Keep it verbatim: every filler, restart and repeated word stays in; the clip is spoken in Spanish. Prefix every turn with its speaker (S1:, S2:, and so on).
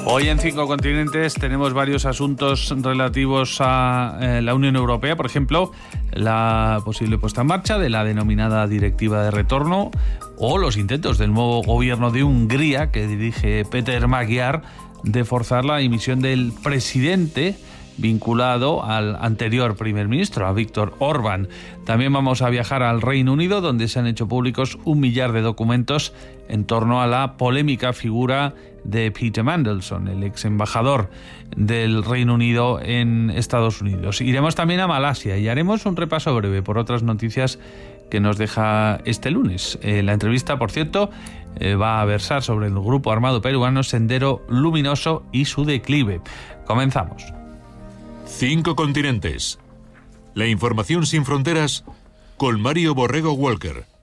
S1: Hoy en Cinco Continentes tenemos varios asuntos relativos a eh, la Unión Europea, por ejemplo, la posible puesta en marcha de la denominada Directiva de Retorno o los intentos del nuevo gobierno de Hungría, que dirige Péter Magyar, de forzar la dimisión del presidente vinculado al anterior primer ministro, a Viktor Orbán. También vamos a viajar al Reino Unido, donde se han hecho públicos un millar de documentos en torno a la polémica figura de Peter Mandelson, el ex embajador del Reino Unido en Estados Unidos. Iremos también a Malasia y haremos un repaso breve por otras noticias que nos deja este lunes. Eh, la entrevista, por cierto, eh, va a versar sobre el grupo armado peruano Sendero Luminoso y su declive. Comenzamos.
S2: Cinco Continentes. La información sin fronteras con Mario Borrego Walker.